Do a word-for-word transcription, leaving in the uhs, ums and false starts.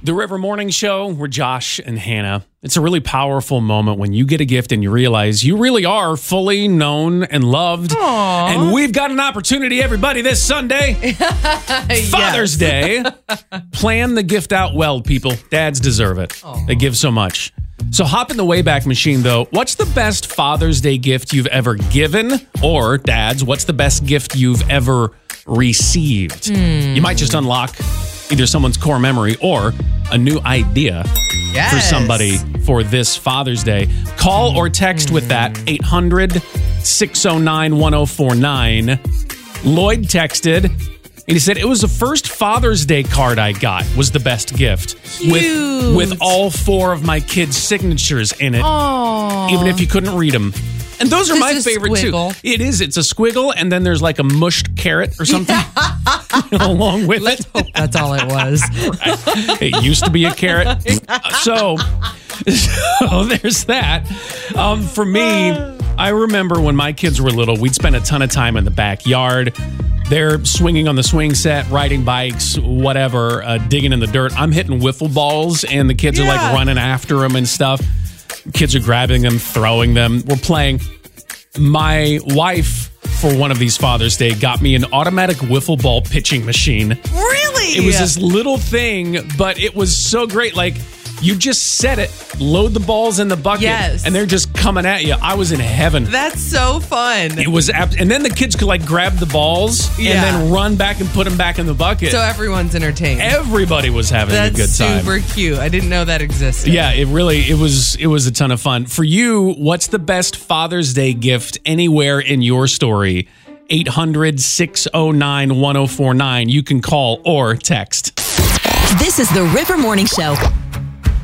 The River Morning Show, we're Josh and Hannah. It's a really powerful moment when you get a gift and you realize you really are fully known and loved. Aww. And we've got an opportunity, everybody, this Sunday, Father's Day. Plan the gift out well, people. Dads deserve it. Aww. They give so much. So hop in the Wayback Machine, though. What's the best Father's Day gift you've ever given? Or, dads, what's the best gift you've ever received? Mm. You might just unlock either someone's core memory or a new idea yes. for somebody for this Father's Day. Call or text mm. with that, eight hundred, six oh nine, one oh four nine. Lloyd texted, and he said, it was the first Father's Day card I got was the best gift. Cute. With, with all four of my kids' signatures in it, Aww. even if you couldn't read them. And those are Just my a favorite, squiggle. too. It is. It's a squiggle, and then there's like a mushed carrot or something along with Let's it. hope that's all it was. Right. It used to be a carrot. So, so there's that. Um, for me, I remember when my kids were little, we'd spend a ton of time in the backyard. They're swinging on the swing set, riding bikes, whatever, uh, digging in the dirt. I'm hitting wiffle balls, and the kids yeah. are like running after them and stuff. Kids are grabbing them, throwing them. We're playing. My wife, for one of these Father's Day, got me an automatic wiffle ball pitching machine. Really? It was this little thing, but it was so great. Like, you just set it, load the balls in the bucket, yes. and they're just coming at you. I was in heaven. That's so fun. It was, ab- and then the kids could like grab the balls yeah. and then run back and put them back in the bucket. So everyone's entertained. Everybody was having That's a good time. super cute. I didn't know that existed. Yeah, it really, it was, it was a ton of fun. For you, what's the best Father's Day gift anywhere in your story? eight hundred, six oh nine, one oh four nine. You can call or text. This is the River Morning Show.